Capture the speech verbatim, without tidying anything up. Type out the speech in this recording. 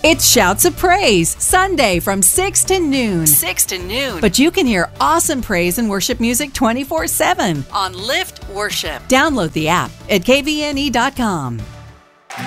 It's Shouts of Praise, Sunday from six to noon. six to noon. But you can hear awesome praise and worship music twenty-four seven on Lift Worship. Download the app at K V N E dot com.